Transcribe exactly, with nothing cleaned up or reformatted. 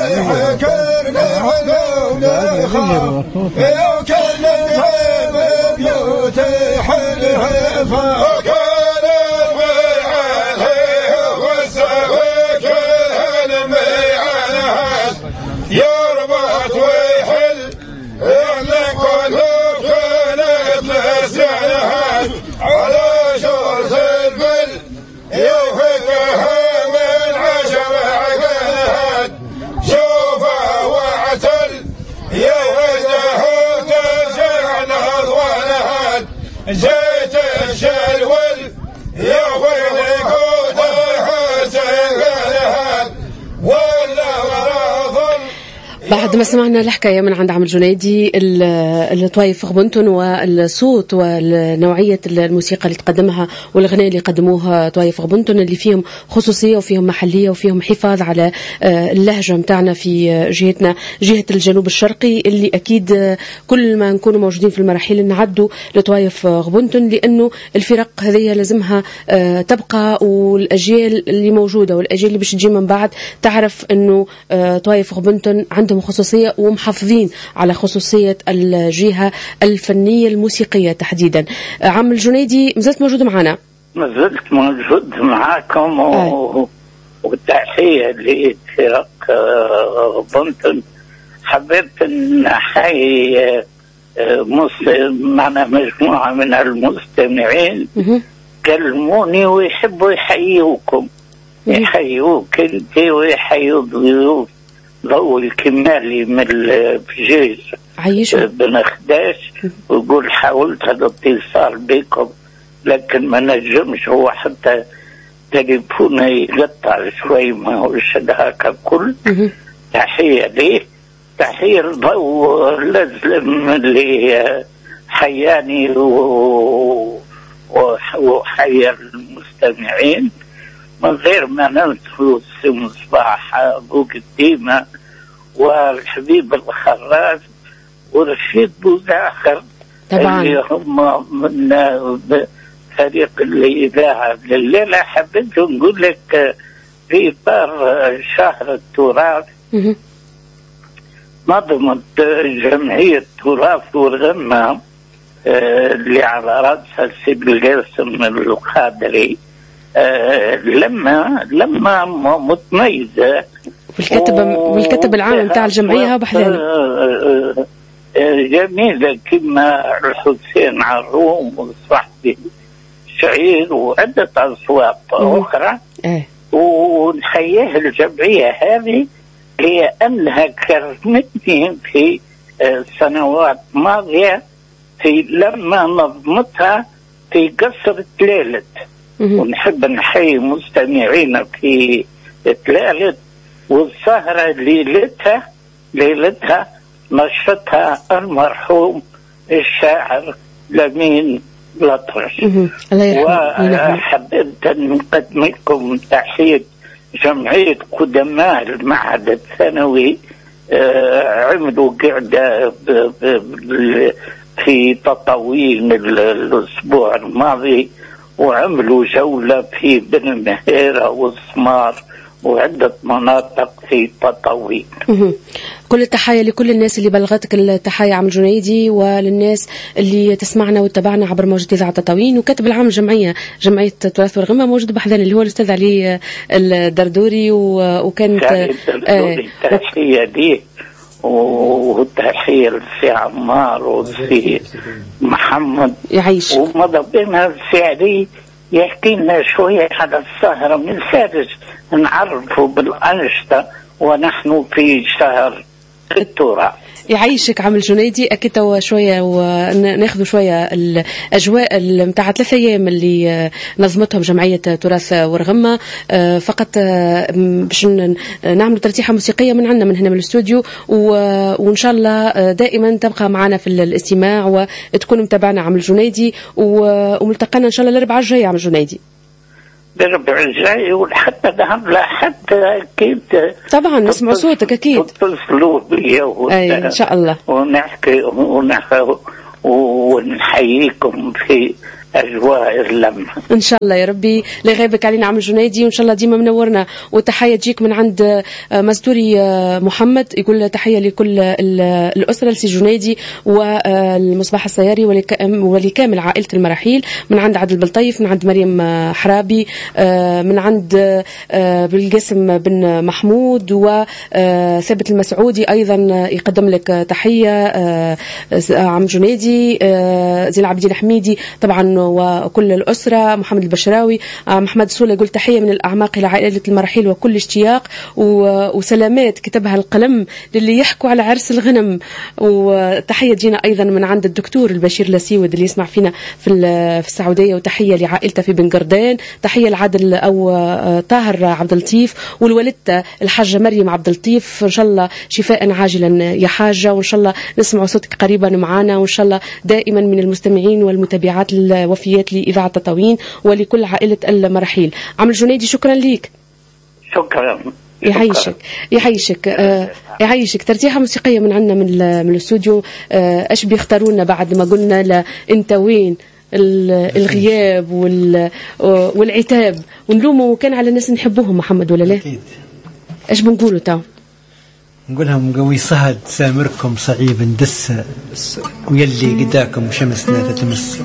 حكر لعلوم الخاف وكل العيب بيوت حلها فكان الميعاد والسويك الميعاد يربط ويحل اللي كله كانت لسانها على شرط البل يوفقها من عشر عقلها شوفه واعتل يوفقه ترجع نضوانها زيت الشلول يوفق قوتها ولا وراضل. بعد ما سمعنا الحكاية من عند عم الجنيدي الطوايف غبنتون والصوت والنوعية الموسيقى اللي تقدمها والغناء اللي قدموها طوايف غبنتون اللي فيهم خصوصية وفيهم محلية وفيهم حفاظ على اللهجة متاعنا في جهتنا جهة الجنوب الشرقي اللي أكيد كل ما نكونوا موجودين في المراحل نعدوا لطوايف غبنتون لأنه الفرق هذه لازمها تبقى والأجيال اللي موجودة والأجيال اللي باش تجي من بعد تعرف أنه طوايف غبنتون عندهم خصوصية ومحافظين على خصوصية الجهة الفنية الموسيقية تحديدا. عم الجنيدي مازلت موجود معنا؟ مازلت موجود معاكم و... والتحية لفرق غبنتون. حبيت أن أحيي معنا مجموعة من المستمعين كلموني ويحبوا يحيوكم يحيوك انت ويحيوا ضيوف ضوء الكمالي من البجيج بن خداش ويقول حاولت الاتصال بكم لكن ما نجمش هو حتى تليفونه يقطع شوي ما هوش هكا كل. تحية ليه تحية الضوء لازم اللي حياني وحيا المستمعين من غير ما ننسوا السي مصباح أبو قديمة والحبيب الخراج ورشيد بوزاخر طبعا اللي هم من فريق الإذاعة الليلة. حبيت نقول لك في إطار شهر التراث نظمت جمعية تراث ورغمة اللي على رأسها السيد القاسم القادري آه لما لما متميزة والكتب والكتب العام بتاع الجمعية بحلال آه آه جميلة كما الحسين عروم وصحبي شعير وعدة أصوات أخرى آه. ونحييها الجمعية هذه لأنها كرمتني في سنوات ماضية في لما نظمتها في قصر تلالت. ونحب نحيي مستمعينا في تلالت والسهرة ليلتها ليلتها نشطها المرحوم الشاعر لمين لطرش. وحبيت أن نقدم لكم تحية جمعية قدماء المعهد الثانوي عملوا قعدة في تطاوين الأسبوع الماضي وعملوا جولة في بن مهيرة والسمار وعدة مناطق في تطاوين. كل التحايا لكل الناس اللي بلغتك التحايا عم الجنيدي وللناس اللي تسمعنا وتتابعنا عبر موجة إذاعة تطاوين. وكاتب العام الجمعية جمعية تراث والغمة موجود بحذان اللي هو الأستاذ علي الدردوري وكانت تحية ليه وتحية للسي عمار والسي محمد يعيش ومضى بينها السي علي يحكي لنا شوية على السهرة من سادس نعرفه بالأنشطة ونحن في شهر التراث. يعيشك عم الجنيدي. أكيد توا شوية وناخذ شوية الأجواء متاع ثلاثة أيام اللي نظمتهم جمعية تراث ورغمة فقط باش نعملوا ترتيحة موسيقية من عندنا من هنا من الاستوديو وإن شاء الله دائما تبقى معنا في الاستماع وتكون متابعنا عم الجنيدي وملتقانا إن شاء الله الأربعاء الجاي عم الجنيدي. الأربعاء الجاي وحتى ذهب حتى أكيد طبعا نسمع صوتك أكيد تتصلوا بي أي إن شاء الله ونحكي ونحكي ونحييكم في أجواء اللمة. إن شاء الله يا ربي لا يغيبك علينا عم الجنيدي، وإن شاء الله ديما منورنا. وتحية تجيك من عند مزدوري محمد، يقول تحية لكل الأسرة لسي جنيدي والمصباح السياري ولكامل عائلة المراحيل، من عند عبد البلطيف، من عند مريم حرابي، من عند بالقاسم بن محمود وثابت المسعودي أيضا يقدم لك تحية عم جنيدي، زين العابدين حميدي طبعا وكل الأسرة، محمد البشراوي، محمد سولة يقول تحية من الأعماق إلى عائلة المراحيل وكل اشتياق وسلامات كتبها القلم للي يحكوا على عرس الغنم. وتحية جينا أيضا من عند الدكتور البشير لسيود اللي يسمع فينا في في السعودية، وتحية لعائلته في بن قردان، تحية لعادل أو طاهر عبد اللطيف والولدة الحاجة مريم عبد اللطيف، إن شاء الله شفاء عاجلا يا حاجة، وإن شاء الله نسمع صوتك قريبا معنا، وإن شاء الله دائما من المستمعين والمتابعات الوفيات لإذاعة تطاوين ولكل عائلة المراحيل. عم الجنيدي شكرا ليك. شكرا. يعيشك يعيشك آه يعيشك. ترتيحة موسيقية من عندنا من من الاستوديو. آه ايش بيختارونا بعد ما قلنا لا انت وين الغياب والعتاب ونلومه كان على الناس نحبوهم محمد ولا لا؟ أكيد. ايش بنقولوا تاو؟ نقولهم قوي صهد سامركم صعيب ندس ويلي قداكم شمسنا تتمس.